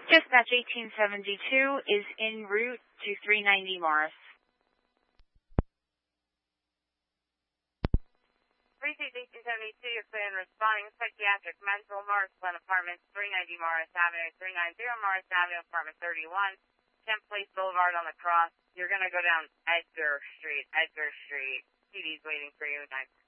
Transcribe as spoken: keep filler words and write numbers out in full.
Dispatch eighteen seventy-two is en route to three ninety Morris. Precinct eighteen seventy-two, you're clear and responding. Psychiatric Mental, Morris Glen Apartments, three ninety Morris Avenue, three ninety Morris Avenue, Apartment thirty-one, tenth Place Boulevard on the cross. You're going to go down Edgar Street, Edgar Street. T D's waiting for you. Nice.